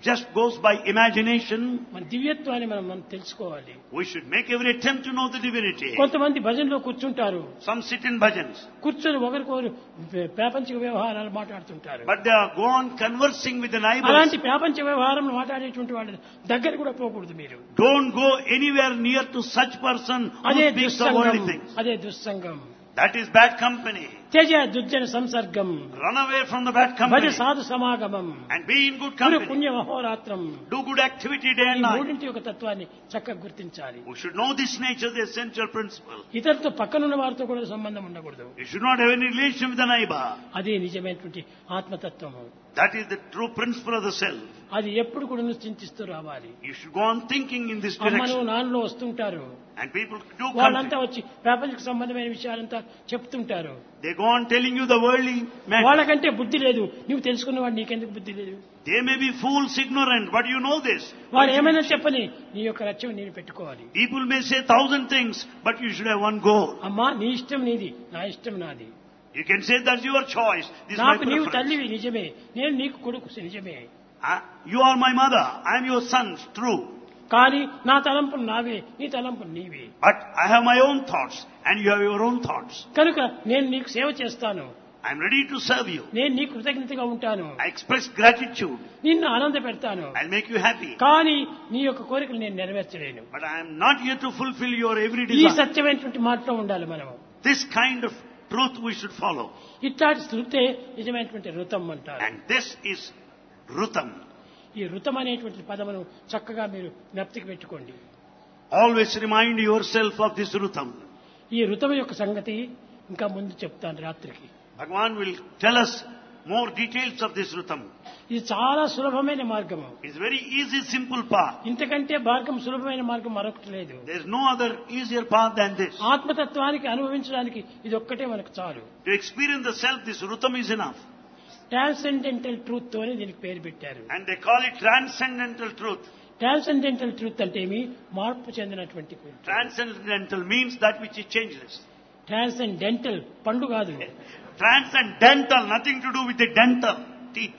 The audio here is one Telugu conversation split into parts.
just goes by imagination. మన దివ్యత్వాన్ని మనం తెలుసుకోవాలి. We should make every attempt to know the divinity. కొంతమంది భజనలో కూర్చుంటారు. Some sit in bhajans. కూర్చొని ఒకరికొకరు ప్రాపంచిక వ్యవహారాలు మాట్లాడుతుంటారు. But they are go on conversing with the neighbors. అలాంటి ప్రాపంచ వ్యవహారం మాట్లాడేటువంటి వాళ్ళ దగ్గర కూడా పోకూడదు మీరు. Don't go anywhere near to such person who speaks of worldly things. అదే దుస్సంగం. That is bad company. త్యజ దుర్జన సంసర్గం. Run away from the bad company. భజ సాధు సమాగమం. And be in good company. పుణ్య మహోరాత్రం. Do good activity day and night. మూడింటి యొక్క తత్వాన్ని చక్కగా గుర్తించాలి. We should know this nature, the essential principle. ఇతరులతో పక్కనున్న వారితో కూడా సంబంధం ఉండకూడదు. You should not have any relation with the neighbor. అదే నిజమైనటువంటి ఆత్మతత్వము. That is the true principle of the self. అది ఎప్పుడు కూడా చింతిస్తూ రావాలి. You should go on thinking in this అమ్మను direction. నాన్నలో వస్తుంటారు. And people do వాళ్ళంతా come. వచ్చి ప్రాపంచిక సంబంధమైన విషయాలంతా చెప్తుంటారు. They go on telling you the worldly matter. వాళ్ళకంటే బుద్ధి లేదు. నువ్వు తెలుసుకున్నవాడు నీకెందుకు బుద్ధి లేదు? They may be fools, ignorant, but you know this. వాడు ఏమైనా చెప్పని నీ యొక్క లక్ష్యం నేను పెట్టుకోవాలి. People may say 1,000 things, but you should have one goal. అమ్మా నీ ఇష్టం నీది, నా ఇష్టం నాది. You can say that's your choice. This is my నాకు నీవు preference. తల్లివి నిజమే, నేను నీకు కొడుకు నిజమే. You are my mother. I am your son. True. కానీ నా తలంపులు నావే, నీ తలంపులు నీవే. But I have my own thoughts, and you have your own thoughts. కనుక నేను నీకు సేవ చేస్తాను. I am ready to serve you. నేను నీకు కృతజ్ఞతగా ఉంటాను. I express gratitude. నిన్ను ఆనంద పెడతాను. I'll make you happy. కానీ నీ యొక్క కోరికలు నేను నెరవేర్చలేను. But I am not here to fulfill your every ఈ desire. సత్యమైనటువంటి మాటలో ఉండాలి మనం. This kind of truth we should follow. ఇట్లాంటి శృతే నిజమైనటువంటి ఋతం అంటారు. And this is Rutam. ఈ ఋతం అనేటువంటి పదమును చక్కగా మీరు జ్ఞప్తికి పెట్టుకోండి. Always remind yourself of this Rutam. ఈ ఋతం యొక్క సంగతి ఇంకా ముందు చెప్తాను రాత్రికి. Bhagavan will tell us more details of this Rutam. ఇది చాలా సులభమైన మార్గము. It's very easy, simple path. ఇంతకంటే మార్గం సులభమైన మార్గం మరొకటి లేదు. There's no other easier path than this. ఆత్మతత్వానికి అనుభవించడానికి ఇది ఒక్కటే మనకు చాలు. To experience the self, this Rutam is enough. Transcendental truth తోనే దీనికి పేరు పెట్టారు. And they call it transcendental truth. Transcendental truth అంటే ఏమి? మార్పు చెందినటువంటి. Transcendental means that which is changeless. Transcendental పండు కాదు. Transcendental, nothing to do with the dental teeth.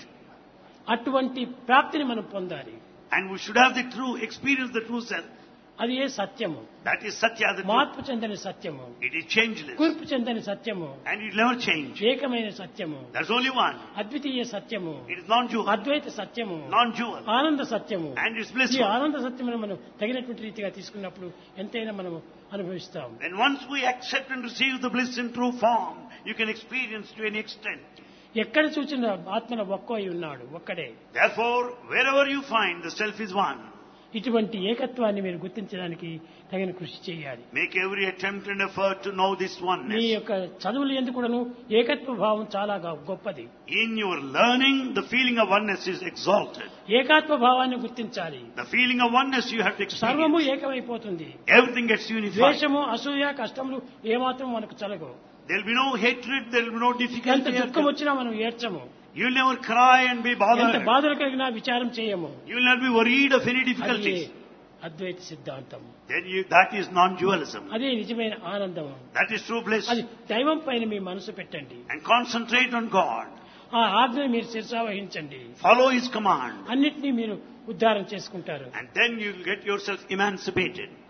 అటువంటి ప్రాప్తిని మనం పొందాలి. And we should have the true experience, the true self. అది ఏ సత్యము. That is Satya, the truth. మార్పు చెందని సత్యము. It is changeless. కూర్పు చెందని సత్యము. And it will never change. ఏకమైన సత్యము. There's only one. అద్వితీయ సత్యము. It is non-dual. అద్వైత సత్యము. Non-dual. ఆనంద సత్యము. And it's ఈ blissful. ఆనంద సత్యమును మనం తగినటువంటి రీతిగా తీసుకున్నప్పుడు ఎంతైనా మనం అనుభవిస్తాం. And once we accept and receive the bliss in true form, you can experience to any extent. ఎక్కడ చూసిన ఆత్మన ఒక్కో ఉన్నాడు, ఒక్కడే. Therefore, wherever you find, the self is one. ఇటువంటి ఏకత్వాన్ని మీరు గుర్తించడానికి తగిన కృషి చేయాలి. Make every attempt and effort to know this me oneness. యొక్క చదువులు ఎందుకును ఏకత్వ భావం చాలా గొప్పది. In your learning, the feeling of oneness is exalted. ఏకాత్మ భావాన్ని గుర్తించాలి. The feeling of oneness you have to సర్వము experience. ఏకమైపోతుంది. Everything gets unified. ద్వేషము, అసూయ, కష్టములు ఏమాత్రం మనకు చలగవు. There will be no hatred, there will be no ఎంత difficulty. దుఃఖం వచ్చినా మనం ఏడ్చము. You will never cry and be ఎంత bothered. బాధలు కలిగినా విచారం చేయము. You will not be worried of any అది difficulties. అద్వైత సిద్ధాంతం. That is non-dualism. అదే నిజమైన ఆనందం. That is true bliss. అది దైవం పైన మీ మనసు పెట్టండి. And concentrate on God. ఆ ఆజ్ఞ మీరు శిరసావహించండి. Follow His command. అన్నిటినీ మీరు ఉద్ధారం చేసుకుంటారు. And then you will get yourself emancipated.